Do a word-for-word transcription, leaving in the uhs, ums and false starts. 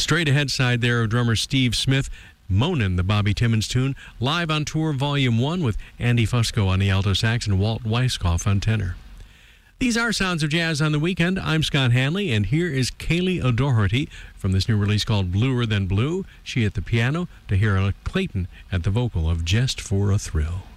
straight ahead side there of drummer Steve Smith, Moanin', the Bobby Timmons tune, live on tour Volume one with Andy Fusco on the alto sax and Walt Weiskopf on tenor. These are Sounds of Jazz on the Weekend. I'm Scott Hanley, and here is Kaylee O'Doherty from this new release called Bluer Than Blue. She at the piano, Tahira Clayton at the vocal of Just for a Thrill.